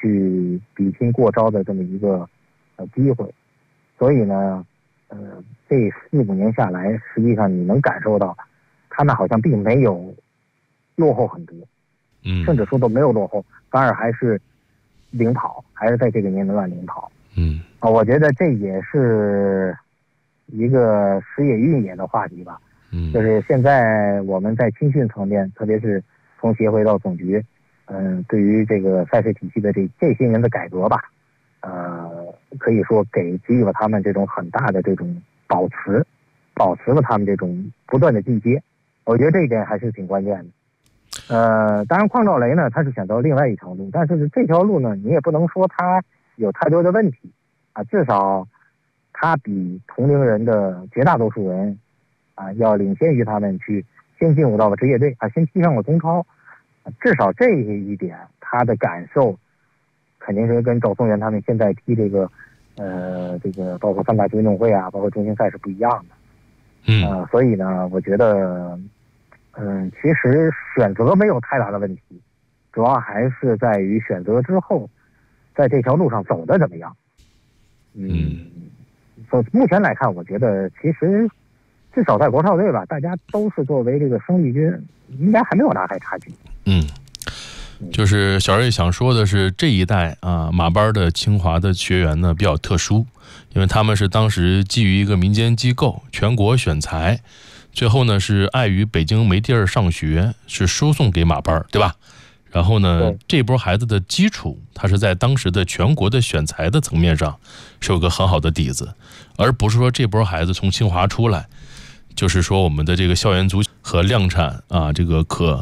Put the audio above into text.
去比拼过招的这么一个机会。所以呢，这4-5年下来，实际上你能感受到，他们好像并没有落后很多，甚至说都没有落后，反而还是领跑，还是在这个年龄段领跑。我觉得这也是一个时也运也的话题吧。就是现在我们在青训层面，特别是从协会到总局，对于这个赛事体系的这些年的改革吧，可以说给予了他们这种很大的这种保持了他们这种不断的进阶。我觉得这一点还是挺关键的。当然邝兆雷呢，他是选择另外一条路，但是这条路呢，你也不能说他有太多的问题啊，至少他比同龄人的绝大多数人要领先于他们，去先进入到了职业队先踢上了中超，至少这一点他的感受肯定是跟赵松元他们现在踢这个包括3大运动会包括中心赛是不一样的。所以呢，我觉得其实选择没有太大的问题，主要还是在于选择之后在这条路上走的怎么样。目前来看，我觉得其实至少在国少队吧，大家都是作为这个生力军，应该还没有拉开差距。 就是小瑞想说的是，这一代马班的清华的学员呢比较特殊，因为他们是当时基于一个民间机构全国选材，最后呢是碍于北京没地儿上学，是输送给马班，对吧？然后呢，这波孩子的基础，他是在当时的全国的选材的层面上是有个很好的底子，而不是说这波孩子从清华出来，就是说我们的这个校园足球和量产这个可